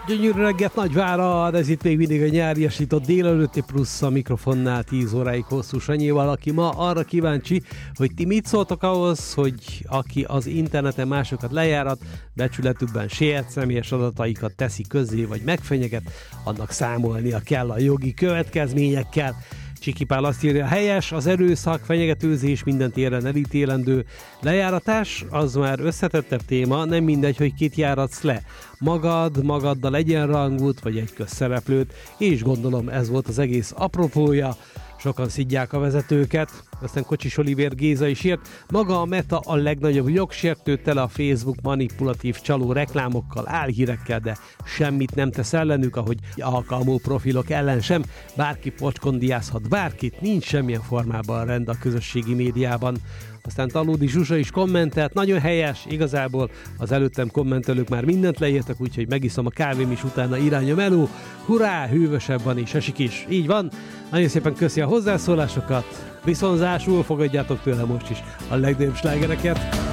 Gyönyörű reggelt Nagyvárad, ez itt még mindig a nyáriasított délelőtti plusz a mikrofonnál 10 óráig hosszú Sanyival, aki ma arra kíváncsi, hogy ti mit szóltok ahhoz, hogy aki az interneten másokat lejárat, becsületükben sért, személyes adataikat teszi közzé, vagy megfenyeget, annak számolnia kell a jogi következményekkel. Csiki Pál azt írja, helyes, az erőszak, fenyegetőzés minden téren elítélendő. Lejáratás, az már összetettebb téma, nem mindegy, hogy kit járatsz le. Magaddal egyenrangút, vagy egy közszereplőt, és gondolom ez volt az egész apropója. Sokan szidják a vezetőket, aztán Kocsis Olivér Géza is írt, maga a Meta a legnagyobb jogsértő, tele a Facebook manipulatív csaló reklámokkal, álhírekkel, de semmit nem tesz ellenük, ahogy alkalmú profilok ellen sem. Bárki pocskondiázhat bárkit, nincs semmilyen formában rend a közösségi médiában. Aztán Talódi Zsuzsa is kommentelt, nagyon helyes, igazából az előttem kommentelők már mindent leírtak, úgyhogy megiszom a kávém is, utána irány a meló. Hurrá, hűvösebb van és esik is. Így van, nagyon szépen köszi a hozzászólásokat, viszonzásul fogadjátok tőle most is a legnagyobb slágereket.